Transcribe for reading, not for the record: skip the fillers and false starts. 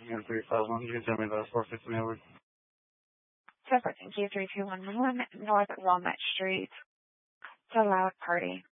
Again, 351. You can tell me the 450 over. Separate, thank you. 32111 North Walnut Street. It's a loud party.